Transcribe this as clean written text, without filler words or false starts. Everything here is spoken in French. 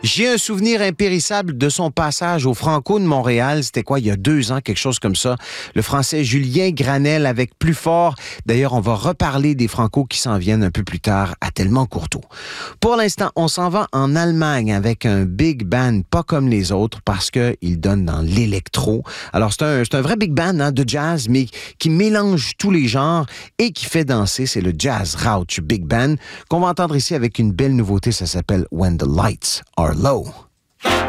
J'ai un souvenir impérissable de son passage au Franco de Montréal. C'était quoi, il y a 2 ans, quelque chose comme ça. Le Français Julien Granel avec Plus fort. D'ailleurs, on va reparler des Franco qui s'en viennent un peu plus tard à Tellement Courteau. Pour l'instant, on s'en va en Allemagne avec un big band pas comme les autres parce qu'il donne dans l'électro. Alors, c'est un vrai big band de jazz, mais qui mélange tous les genres et qui fait danser. C'est le Jazz Rauch Big Band qu'on va entendre ici avec une belle nouveauté. Ça s'appelle When the Lights Are Low.